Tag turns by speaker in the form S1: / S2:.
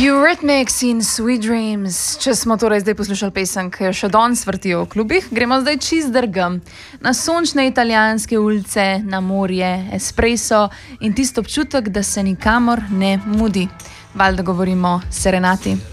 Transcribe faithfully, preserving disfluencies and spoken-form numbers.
S1: Eurythmics in Sweet Dreams. Če smo torej zdaj poslušali pesem, ki jo še danes vrtijo v klubih, gremo zdaj čist drgam. Na sončne italijanske ulice, na morje, espresso in tisto občutek, da se nikamor ne mudi. Valjda govorimo o serenati.